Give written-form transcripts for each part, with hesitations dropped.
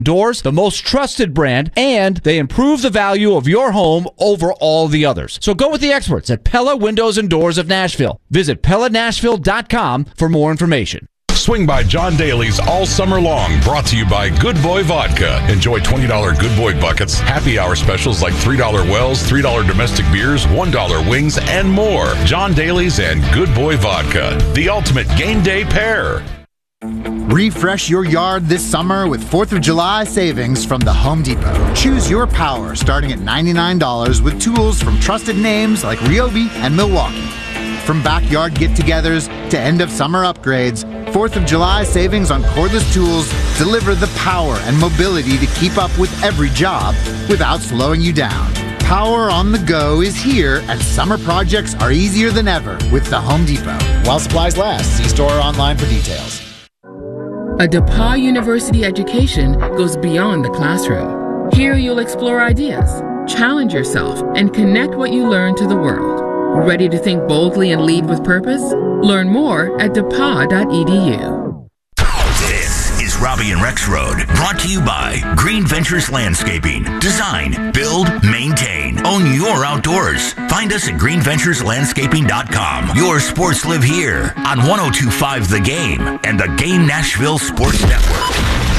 Doors, the most trusted brand, and they improve the value of your home over all the others. So go with the experts at Pella Windows and Doors of Nashville. Visit PellaNashville.com for more information. Swing by John Daly's all summer long, brought to you by Good Boy Vodka. Enjoy $20 Good Boy buckets, happy hour specials like $3 Wells, $3 domestic beers, $1 wings, and more. John Daly's and Good Boy Vodka, the ultimate game day pair. Refresh your yard this summer with 4th of July savings from the Home Depot. Choose your power starting at $99 with tools from trusted names like Ryobi and Milwaukee. From backyard get-togethers to end-of-summer upgrades, 4th of July savings on cordless tools deliver the power and mobility to keep up with every job without slowing you down. Power on the go is here, and summer projects are easier than ever with the Home Depot. While supplies last, see store or online for details. A DePauw University education goes beyond the classroom. Here you'll explore ideas, challenge yourself, and connect what you learn to the world. Ready to think boldly and lead with purpose? Learn more at DePauw.edu. This is Robbie and Rex Road, brought to you by Green Ventures Landscaping. Design, build, maintain. Own your outdoors. Find us at greenventureslandscaping.com. Your sports live here on 102.5 The Game and the Game Nashville Sports Network.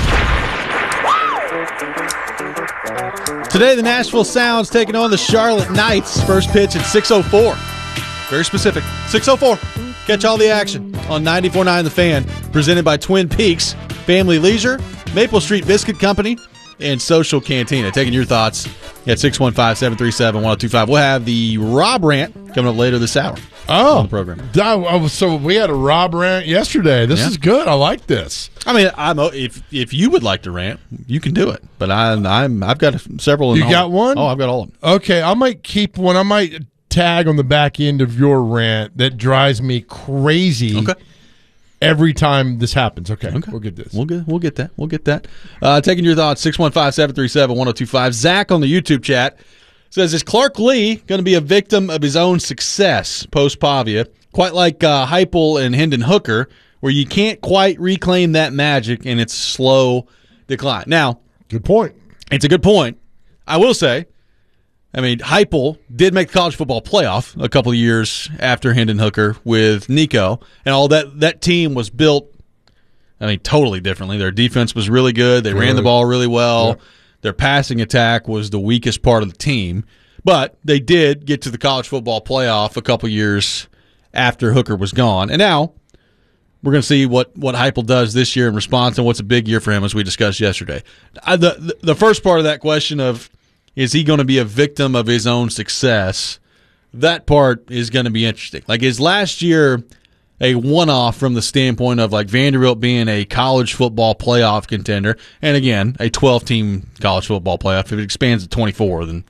Today, the Nashville Sounds taking on the Charlotte Knights. First pitch at 6:04. Very specific. 6:04. Catch all the action on 94.9 The Fan. Presented by Twin Peaks Family Leisure, Maple Street Biscuit Company, and Social Cantina. Taking your thoughts at 615-737-1025. We'll have the Rob Rant coming up later this hour. On the program. So we had a Rob rant yesterday. This is good. I like this. I mean, if you would like to rant, you can do it. But I've got several. You got one? Oh, I've got all of them. Okay, I might keep one. I might tag on the back end of your rant that drives me crazy. Okay. Every time this happens. Okay. We'll get this. We'll get that. Taking your thoughts, 615-737-1025. Zach on the YouTube chat says, is Clark Lee going to be a victim of his own success post-Pavia, quite like Heupel and Hendon Hooker, where you can't quite reclaim that magic and it's slow decline? Now, good point. It's a good point. I will say, I mean, Heupel did make the college football playoff a couple of years after Hendon Hooker with Nico, and all that team was built, I mean, totally differently. Their defense was really good. They ran the ball really well. Yep. Their passing attack was the weakest part of the team, but they did get to the college football playoff a couple years after Hooker was gone. And now we're going to see what Heupel does this year in response and what's a big year for him, as we discussed yesterday. The first part of that question of, is he going to be a victim of his own success, that part is going to be interesting. Like, is last year a one-off from the standpoint of like Vanderbilt being a college football playoff contender, and again, a 12-team college football playoff? If it expands to 24, then,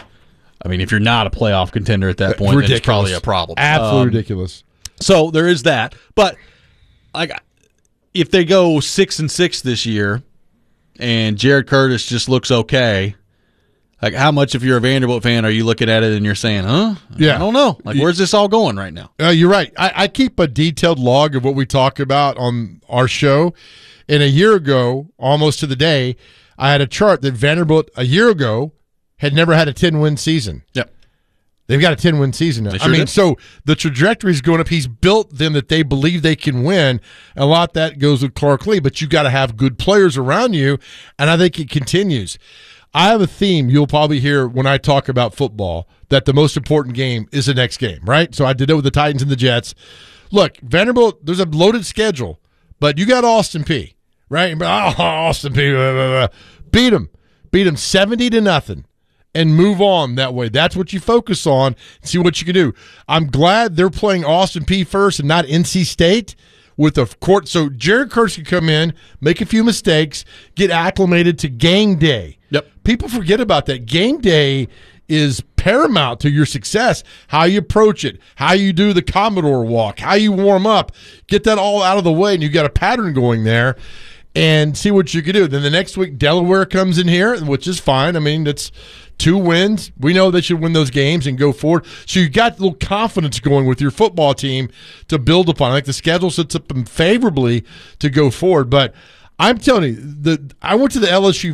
I mean, if you're not a playoff contender at that point, then it's probably a problem. Absolutely ridiculous. So there is that. But like, if they go 6-6 this year and Jared Curtis just looks okay, like, how much, if you're a Vanderbilt fan, are you looking at it and you're saying, Yeah. I don't know. Like, where's this all going right now? You're right. I keep a detailed log of what we talk about on our show. And a year ago, almost to the day, I had a chart that Vanderbilt, a year ago, had never had a 10-win season. Yep. They've got a 10-win season now. Sure did. So the trajectory is going up. He's built them that they believe they can win. A lot of that goes with Clark Lee, but you got to have good players around you, and I think it continues. I have a theme you'll probably hear when I talk about football, that the most important game is the next game, right? So I did it with the Titans and the Jets. Look, Vanderbilt, there's a loaded schedule, but you got Austin Peay, right? Austin Peay, beat them 70-0, and move on that way. That's what you focus on and see what you can do. I'm glad they're playing Austin Peay first and not NC State with a court. So Jared Curtis can come in, make a few mistakes, get acclimated to game day. Yep. People forget about that. Game day is paramount to your success. How you approach it, how you do the Commodore walk, how you warm up, get that all out of the way, and you got a pattern going there, and see what you can do. Then the next week, Delaware comes in here, which is fine. I mean, that's 2 wins. We know they should win those games and go forward. So you got a little confidence going with your football team to build upon. I think the schedule sets up them favorably to go forward. But I'm telling you, I went to the LSU